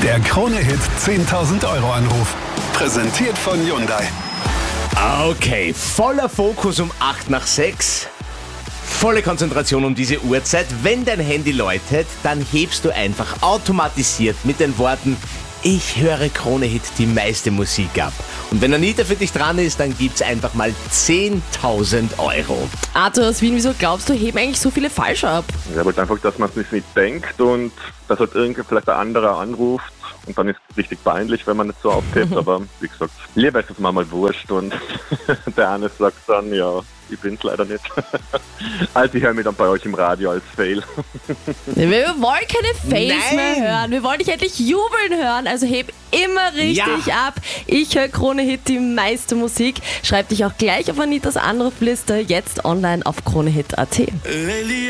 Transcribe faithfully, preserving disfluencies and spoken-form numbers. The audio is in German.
Der Krone-Hit zehntausend Euro Anruf. Präsentiert von Hyundai. Okay, voller Fokus um acht nach sechs. Volle Konzentration um diese Uhrzeit. Wenn dein Handy läutet, dann hebst du einfach automatisiert mit den Worten: Ich höre Krone-Hit die meiste Musik ab. Und wenn Anita für dich dran ist, dann gibt's einfach mal zehntausend Euro. Arthur aus Wien, wieso glaubst du, heben eigentlich so viele falsch ab? Ja, aber einfach, dass man es nicht denkt und dass halt irgendwie vielleicht ein anderer anruft und dann ist es richtig peinlich, wenn man nicht so aufhebt. Aber wie gesagt, lieber ist es mir mal wurscht und der eine sagt dann, ja, ich bin's leider nicht. Also ich höre mich dann bei euch im Radio als Fail. Wir wollen keine Fails Nein. mehr hören. Wir wollen dich endlich jubeln hören. Also heb immer richtig Ja. ab. Ich höre Krone-Hit die meiste Musik. Schreib dich auch gleich auf Anitas Anrufliste. Jetzt online auf kronehit punkt at.